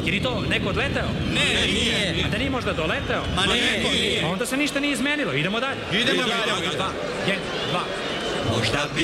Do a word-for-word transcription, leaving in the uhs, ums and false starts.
Je li to neko odleteo? Ne, nije. A da nije možda doleteo? Ma ne. Onda se ništa nije izmenilo. Idemo dalje. Idemo dalje. Jedan, dva. Možda bi